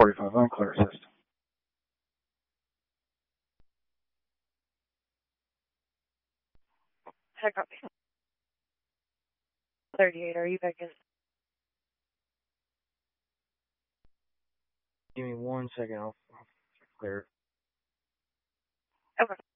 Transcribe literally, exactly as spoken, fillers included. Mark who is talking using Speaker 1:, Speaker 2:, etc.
Speaker 1: forty-five, unclear assist.
Speaker 2: I copy. thirty-eight, are you back in?
Speaker 3: Give me one second, I'll, I'll clear.
Speaker 2: Okay.